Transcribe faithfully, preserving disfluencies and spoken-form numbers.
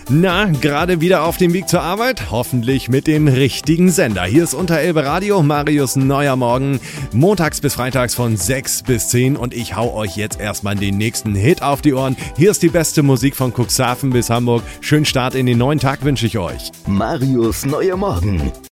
Na, gerade wieder auf dem Weg zur Arbeit? Hoffentlich mit dem richtigen Sender. Hier ist Unterelbe Radio, Marius neuer Morgen. Montags bis freitags von sechs bis zehn und ich hau euch jetzt erstmal den nächsten Hit auf die Ohren. Hier ist die beste Musik von Cuxhaven bis Hamburg. Schönen Start in den neuen Tag wünsche ich euch. Marius neuer Morgen.